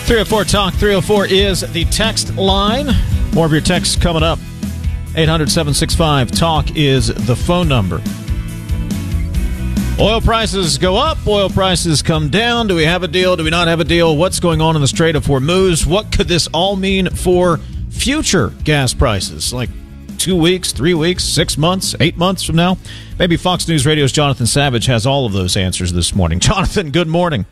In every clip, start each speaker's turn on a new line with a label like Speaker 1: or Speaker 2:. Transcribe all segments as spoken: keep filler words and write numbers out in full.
Speaker 1: three oh four Talk. three oh four is the text line. More of your texts coming up. eight hundred, seven six five, talk is the phone number. Oil prices go up. Oil prices come down. Do we have a deal? Do we not have a deal? What's going on in the Strait of Hormuz? What could this all mean for future gas prices? Like two weeks, three weeks, six months, eight months from now? Maybe Fox News Radio's Jonathan Savage has all of those answers this morning. Jonathan, good morning.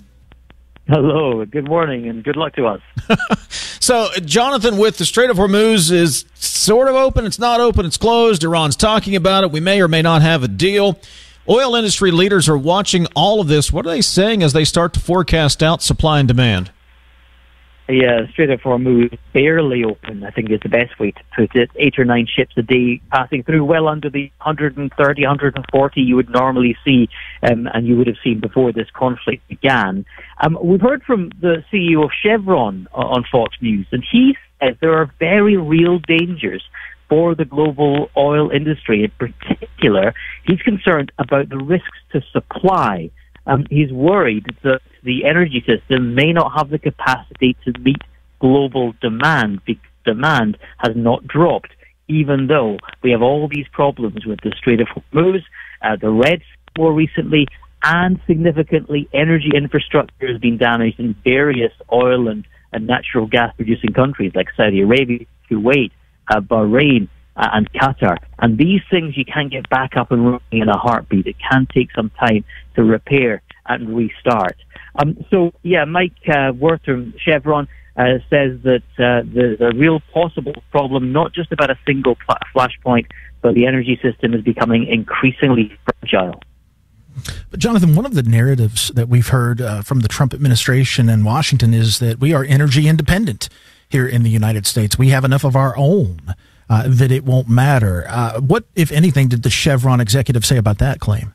Speaker 2: Hello, good morning, and good luck to us.
Speaker 1: So, Jonathan, with the Strait of Hormuz is sort of open, it's not open, it's closed. Iran's talking about it. We may or may not have a deal. Oil industry leaders are watching all of this. What are they saying as they start to forecast out supply and demand?
Speaker 2: Yeah, Strait of Hormuz barely open, I think is the best way to put it. Eight or nine ships a day passing through, well under the one hundred thirty, one hundred forty you would normally see, um, and you would have seen before this conflict began. Um, we've heard from the C E O of Chevron on Fox News, and he says there are very real dangers for the global oil industry. In particular, he's concerned about the risks to supply. Um, he's worried that the energy system may not have the capacity to meet global demand, because demand has not dropped, even though we have all these problems with the Strait of Hormuz, uh, the Red Sea more recently, and significantly energy infrastructure has been damaged in various oil and, and natural gas producing countries like Saudi Arabia, Kuwait, uh, Bahrain, uh, and Qatar. And these things you can't get back up and running in a heartbeat. It can take some time to repair and restart. Um, so, yeah, Mike uh, Wirth from Chevron uh, says that uh, there's a real possible problem, not just about a single pl- flashpoint, but the energy system is becoming increasingly fragile.
Speaker 3: But Jonathan, one of the narratives that we've heard uh, from the Trump administration and Washington is that we are energy independent here in the United States. We have enough of our own uh, that it won't matter. Uh, what, if anything, did the Chevron executive say about that claim?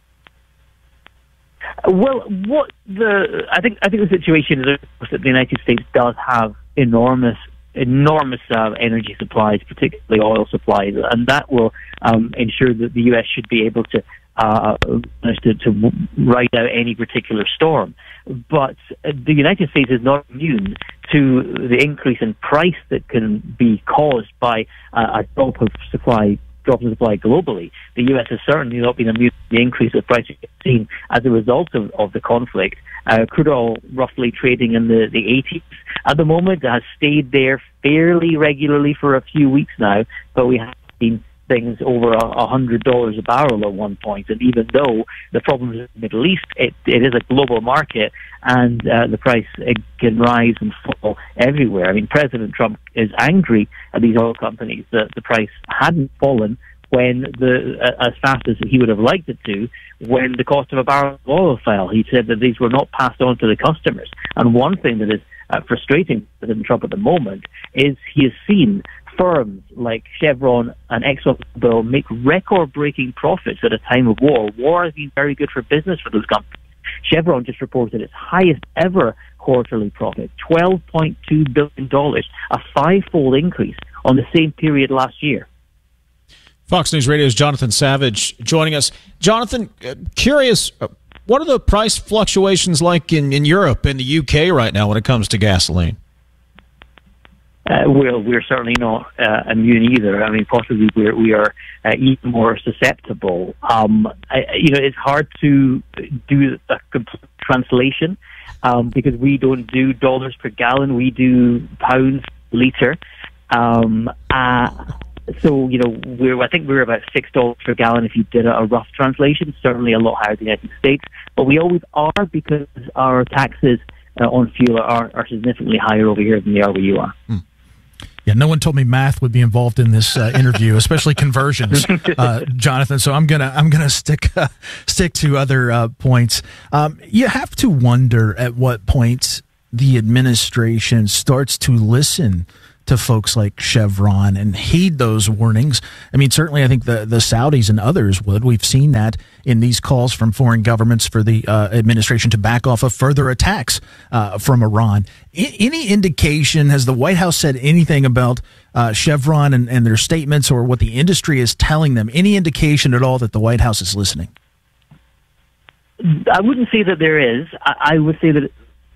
Speaker 2: Well, what the I think I think the situation is that the United States does have enormous enormous uh, energy supplies, particularly oil supplies, and that will um, ensure that the U S should be able to uh, to, to ride out any particular storm. But the United States is not immune to the increase in price that can be caused by uh, a drop of supply. drop in supply globally. The U S has certainly not been immune to the increase of prices we've seen as a result of, of the conflict. Uh, crude oil roughly trading in the, the eighties at the moment. It has stayed there fairly regularly for a few weeks now, but we have seen things over a one hundred dollars a barrel at one point. And even though the problem is in the Middle East, it, it is a global market, and uh, the price it can rise and fall everywhere. I mean, President Trump is angry at these oil companies that the price hadn't fallen when the uh, as fast as he would have liked it to, when the cost of a barrel of oil fell. He said that these were not passed on to the customers. And one thing that is uh, frustrating President Trump at the moment is he has seen firms like Chevron and ExxonMobil make record-breaking profits at a time of war. War has been very good for business for those companies. Chevron just reported its highest ever quarterly profit, twelve point two billion dollars, a five-fold increase on the same period last year.
Speaker 1: Fox News Radio's Jonathan Savage joining us. Jonathan, uh, curious, uh, what are the price fluctuations like in, in Europe and the U K right now when it comes to gasoline?
Speaker 2: Uh, well, we're certainly not uh, immune either. I mean, possibly we're, we are uh, even more susceptible. Um, I, you know, it's hard to do a complete translation um, because we don't do dollars per gallon. We do pounds per litre. Um, uh, so, you know, we're, I think we're about six dollars per gallon if you did a, a rough translation, certainly a lot higher than the United States. But we always are because our taxes uh, on fuel are, are significantly higher over here than they are where you are.
Speaker 3: Hmm. Yeah, no one told me math would be involved in this uh, interview, especially conversions, uh, Jonathan. So I'm gonna I'm gonna stick uh, stick to other uh, points. Um, you have to wonder at what point the administration starts to listen to folks like Chevron and heed those warnings. I mean, certainly I think the, the Saudis and others would. We've seen that in these calls from foreign governments for the uh, administration to back off of further attacks uh, from Iran. I- any indication, has the White House said anything about uh, Chevron and, and their statements or what the industry is telling them? Any indication at all that the White House is listening?
Speaker 2: I wouldn't say that there is. I, I would say that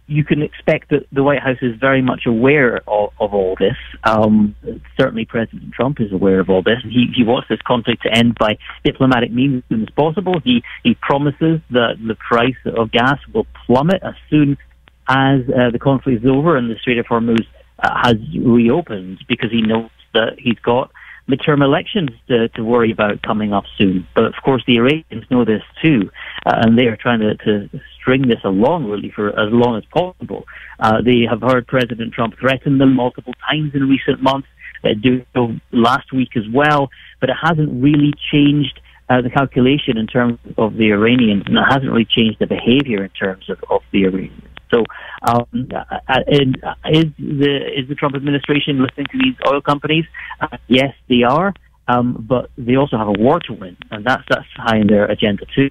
Speaker 2: you can expect that the White House is very much aware of, of all this. Um, certainly President Trump is aware of all this. He, he wants this conflict to end by diplomatic means as soon as possible. He, he promises that the price of gas will plummet as soon as uh, the conflict is over and the Strait of Hormuz uh, has reopened, because he knows that he's got midterm elections to, to worry about coming up soon. But of course the Iranians know this too, uh, and they are trying to, to string this along really for as long as possible. Uh, they have heard President Trump threaten them multiple times in recent months, uh, do so last week as well, but it hasn't really changed uh, the calculation in terms of the Iranians, and it hasn't really changed the behavior in terms of, of the Iranians. So, um, and is the is the Trump administration listening to these oil companies? Uh, yes, they are, um, but they also have a war to win, and that's that's high in their agenda too.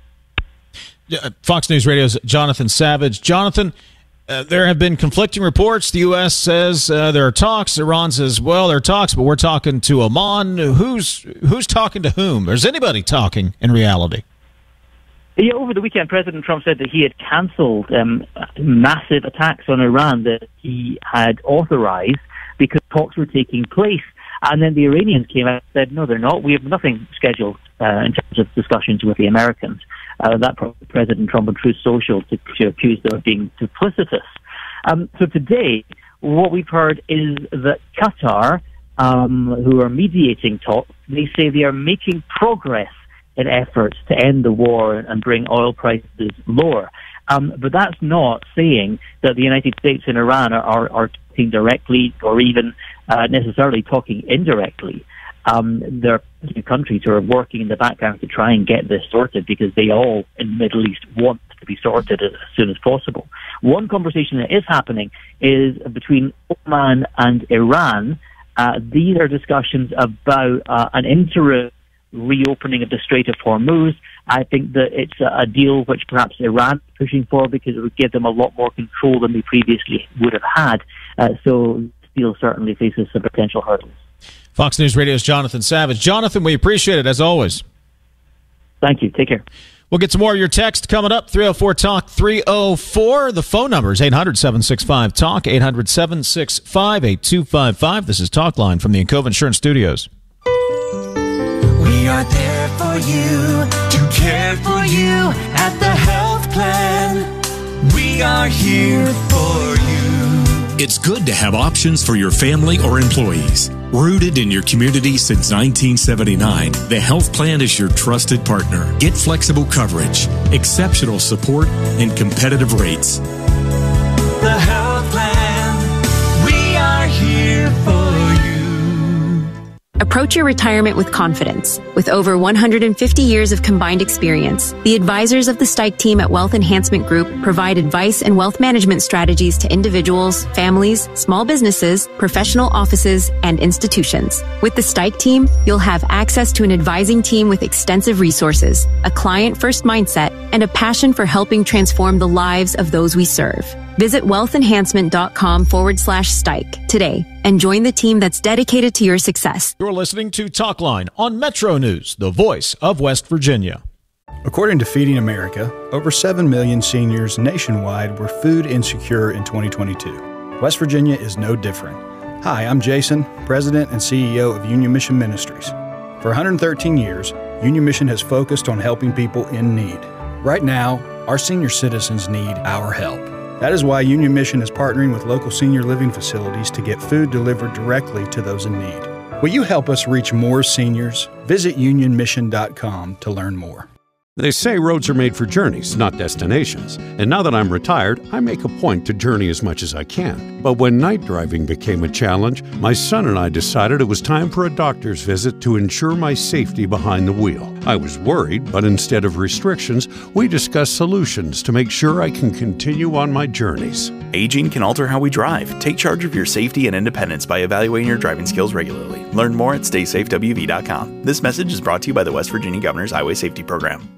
Speaker 1: Fox News Radio's Jonathan Savage. Jonathan, uh, there have been conflicting reports. The U S says uh, there are talks. Iran says, well, there are talks, but we're talking to Oman. Who's who's talking to whom? Is anybody talking in reality?
Speaker 2: Yeah, over the weekend, President Trump said that he had cancelled um, massive attacks on Iran that he had authorized because talks were taking place. And then the Iranians came out and said, no, they're not. We have nothing scheduled uh, in terms of discussions with the Americans. Uh, that President Trump on Truth Social to, to accuse them of being duplicitous. Um, so today, what we've heard is that Qatar, um, who are mediating talks, they say they are making progress in efforts to end the war and bring oil prices lower. Um, but that's not saying that the United States and Iran are, are, are talking directly or even uh, necessarily talking indirectly. Um, there are two countries who are working in the background to try and get this sorted, because they all in the Middle East want to be sorted as soon as possible. One conversation that is happening is between Oman and Iran. Uh, these are discussions about uh, an interim reopening of the Strait of Hormuz. I think that it's a, a deal which perhaps Iran is pushing for, because it would give them a lot more control than they previously would have had. Uh, so this deal certainly faces some potential hurdles.
Speaker 1: Fox News Radio's Jonathan Savage. Jonathan, we appreciate it as always.
Speaker 2: Thank you. Take care.
Speaker 1: We'll get some more of your text coming up. three oh four talk three oh four. The phone number is eight hundred, seven six five, talk, eight hundred, seven six five, eight two five five. This is Talkline from the Encova Insurance Studios.
Speaker 4: We are there for you, to care for you at the health plan. We are here for you.
Speaker 5: It's good to have options for your family or employees. Rooted in your community since nineteen seventy-nine, the health plan is your trusted partner. Get flexible coverage, exceptional support, and competitive rates.
Speaker 4: The health plan, we are here for you.
Speaker 6: Approach your retirement with confidence. With over one hundred fifty years of combined experience, the advisors of the Stike team at Wealth Enhancement Group provide advice and wealth management strategies to individuals, families, small businesses, professional offices, and institutions. With the Stike team, you'll have access to an advising team with extensive resources, a client-first mindset, and a passion for helping transform the lives of those we serve. Visit wealthenhancement.com forward slash Stike today and join the team that's dedicated to your success.
Speaker 1: You're listening to Talkline on Metro News, the voice of West Virginia.
Speaker 7: According to Feeding America, over seven million seniors nationwide were food insecure in twenty twenty-two. West Virginia is no different. Hi, I'm Jason, President and C E O of Union Mission Ministries. For one hundred thirteen years, Union Mission has focused on helping people in need. Right now, our senior citizens need our help. That is why Union Mission is partnering with local senior living facilities to get food delivered directly to those in need. Will you help us reach more seniors? Visit union mission dot com to learn more.
Speaker 8: They say roads are made for journeys, not destinations. And now that I'm retired, I make a point to journey as much as I can. But when night driving became a challenge, my son and I decided it was time for a doctor's visit to ensure my safety behind the wheel. I was worried, but instead of restrictions, we discussed solutions to make sure I can continue on my journeys.
Speaker 9: Aging can alter how we drive. Take charge of your safety and independence by evaluating your driving skills regularly. Learn more at stay safe w v dot com. This message is brought to you by the West Virginia Governor's Highway Safety Program.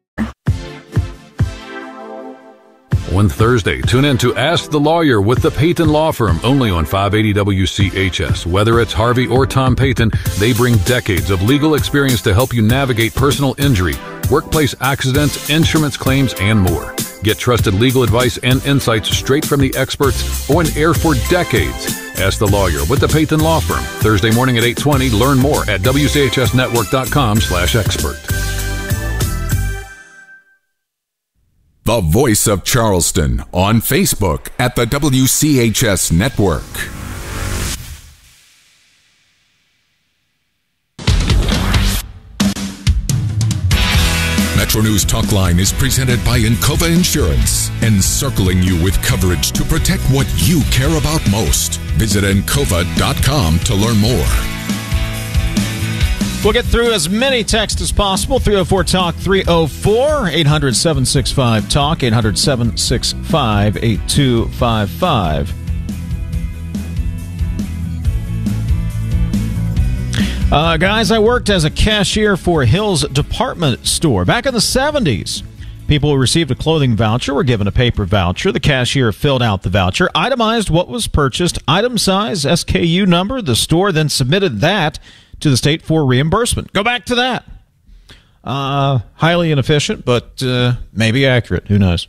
Speaker 10: On Thursday, tune in to Ask the Lawyer with the Payton Law Firm, only on five eighty W C H S. Whether it's Harvey or Tom Payton, they bring decades of legal experience to help you navigate personal injury, workplace accidents, insurance claims, and more. Get trusted legal advice and insights straight from the experts on air for decades. Ask the Lawyer with the Payton Law Firm. Thursday morning at eight twenty. Learn more at W C H S network dot com slash expert.
Speaker 11: The Voice of Charleston on Facebook at the W C H S Network. Metro News Talk Line is presented by Encova Insurance, encircling you with coverage to protect what you care about most. Visit encova dot com to learn more.
Speaker 1: We'll get through as many texts as possible. three oh four talk three oh four, eight hundred, seven six five, talk, eight hundred, seven six five, eight two five five. Uh, guys, I worked as a cashier for Hills Department Store. Back in the seventies, people who received a clothing voucher were given a paper voucher. The cashier filled out the voucher, itemized what was purchased, item size, S K U number. The store then submitted that to the state for reimbursement. Go back to that. Uh, highly inefficient, but uh, maybe accurate. Who knows?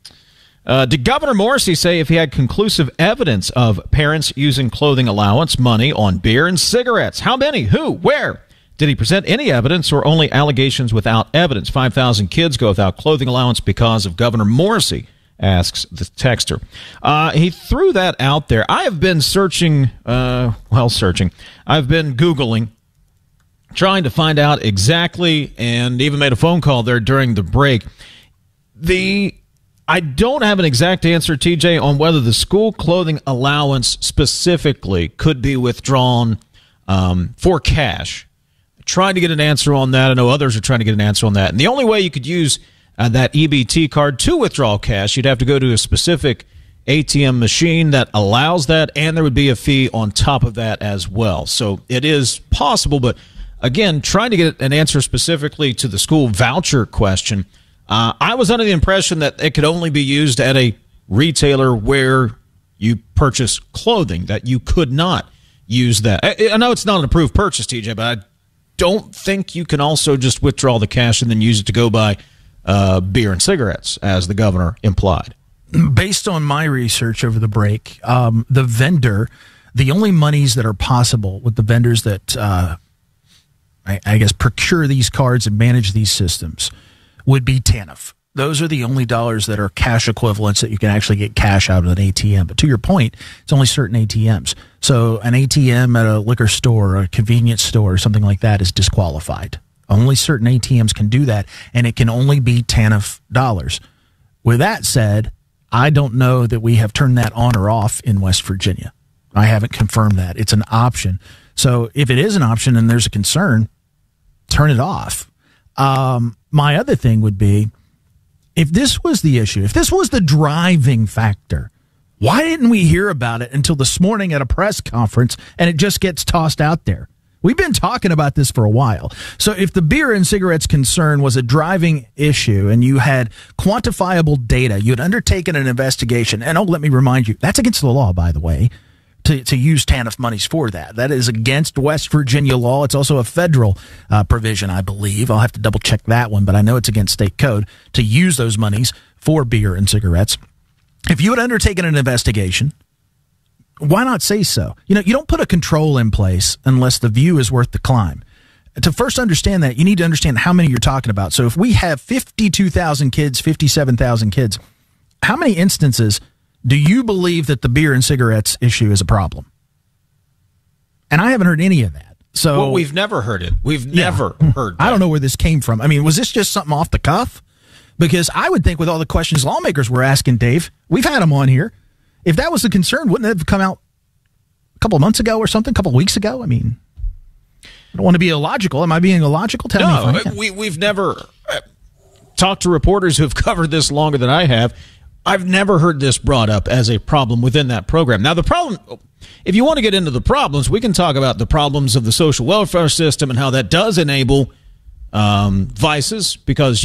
Speaker 1: Uh, did Governor Morrisey say if he had conclusive evidence of parents using clothing allowance money on beer and cigarettes? How many? Who? Where? Did he present any evidence or only allegations without evidence? five thousand kids go without clothing allowance because of Governor Morrisey, asks the texter. Uh, he threw that out there. I have been searching, uh, well, searching. I've been Googling, trying to find out exactly, and even made a phone call there during the break. The I don't have an exact answer, T J, on whether the school clothing allowance specifically could be withdrawn um, for cash. Trying to get an answer on that. I know others are trying to get an answer on that. And the only way you could use uh, that E B T card to withdraw cash, you'd have to go to a specific A T M machine that allows that, and there would be a fee on top of that as well. So it is possible, but again, trying to get an answer specifically to the school voucher question, uh, I was under the impression that it could only be used at a retailer where you purchase clothing, that you could not use that. I, I know it's not an approved purchase, T J, but I don't think you can also just withdraw the cash and then use it to go buy uh, beer and cigarettes, as the governor implied.
Speaker 3: Based on my research over the break, um, the vendor, the only monies that are possible with the vendors that, uh, I, I guess, procure these cards and manage these systems would be TANF. Those are the only dollars that are cash equivalents that you can actually get cash out of an A T M. But to your point, it's only certain A T Ms. So an A T M at a liquor store, or a convenience store, or something like that is disqualified. Only certain A T Ms can do that, and it can only be TANF dollars. With that said, I don't know that we have turned that on or off in West Virginia. I haven't confirmed that. It's an option. So if it is an option and there's a concern, turn it off. Um, my other thing would be, if this was the issue, if this was the driving factor, why didn't we hear about it until this morning at a press conference and it just gets tossed out there? We've been talking about this for a while. So if the beer and cigarettes concern was a driving issue and you had quantifiable data, you had undertaken an investigation, and oh, let me remind you, that's against the law, by the way, to, to use TANF monies for that. That is against West Virginia law. It's also a federal uh, provision, I believe. I'll have to double check that one, but I know it's against state code to use those monies for beer and cigarettes. If you had undertaken an investigation, why not say so? You know, you don't put a control in place unless the view is worth the climb. To first understand that, you need to understand how many you're talking about. So if we have fifty-two thousand kids, fifty-seven thousand kids, how many instances do you believe that the beer and cigarettes issue is a problem? And I haven't heard any of that. So
Speaker 1: well, we've never heard it. We've
Speaker 3: yeah.
Speaker 1: never heard that.
Speaker 3: I don't know where this came from. I mean, was this just something off the cuff? Because I would think with all the questions lawmakers were asking, Dave, we've had them on here. If that was the concern, wouldn't it have come out a couple of months ago or something, a couple of weeks ago? I mean, I don't want to be illogical. Am I being illogical? Tell
Speaker 1: no,
Speaker 3: me if I am.
Speaker 1: we, we've never uh, talked to reporters who have covered this longer than I have. I've never heard this brought up as a problem within that program. Now, the problem, if you want to get into the problems, we can talk about the problems of the social welfare system and how that does enable um, vices, because